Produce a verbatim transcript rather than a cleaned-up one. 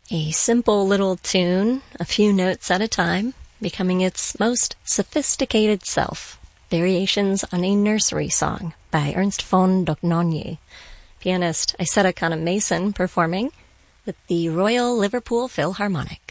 A simple little tune, a few notes at a time, becoming its most sophisticated self. Variations on a Nursery Song by Ernst von Dohnanyi. Pianist Isetta Kana Mason performing with the Royal Liverpool Philharmonic.